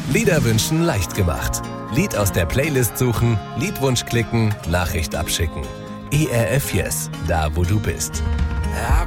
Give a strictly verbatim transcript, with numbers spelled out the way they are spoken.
Lieder wünschen leicht gemacht. Lied aus der Playlist suchen, Liedwunsch klicken, Nachricht abschicken. E R F Yes, da wo du bist. I've